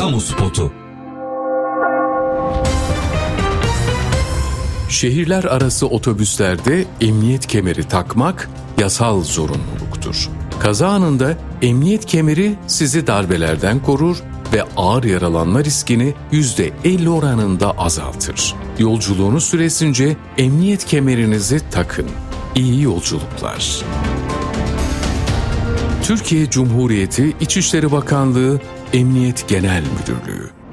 Kamu spotu. Şehirler arası otobüslerde emniyet kemeri takmak yasal zorunluluktur. Kaza anında emniyet kemeri sizi darbelerden korur ve ağır yaralanma riskini %50 oranında azaltır. Yolculuğunuz süresince emniyet kemerinizi takın. İyi yolculuklar. Türkiye Cumhuriyeti İçişleri Bakanlığı Emniyet Genel Müdürlüğü